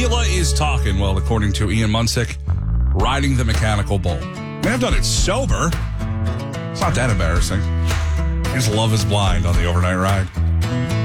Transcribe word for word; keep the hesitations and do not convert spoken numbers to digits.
tequila is talking. Well, according to Ian Munsick, riding the mechanical bull. I mean, I've done it sober. It's not that embarrassing. I just love is blind on the overnight ride.